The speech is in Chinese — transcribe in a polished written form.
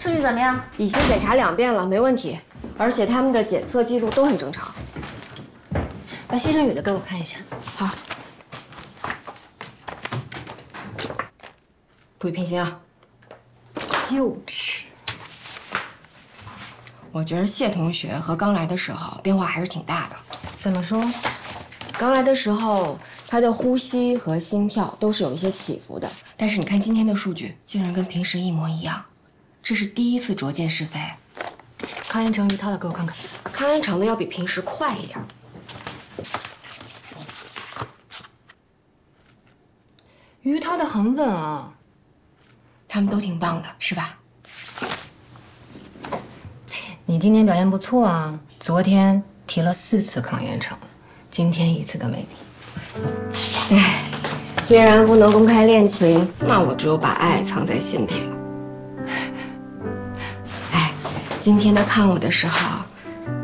数据怎么样？ 已经检查2遍了，没问题，而且他们的检测记录都很正常。 把谢振宇的给我看一下。 好，不许偏心啊！ 幼稚。 我觉得谢同学和刚来的时候变化还是挺大的。 怎么说？ 刚来的时候，他的呼吸和心跳都是有一些起伏的，但是你看今天的数据，竟然跟平时一模一样，这是第一次逐渐是非。 康彦成、于涛的给我看看。 康彦成的要比平时快一点。 于涛的很稳啊， 他们都挺棒的，是吧？ 你今天表现不错啊，昨天提了4次康彦成，今天1次都没提。 唉，既然不能公开恋情，那我只有把爱藏在心底了。哎，今天他看我的时候，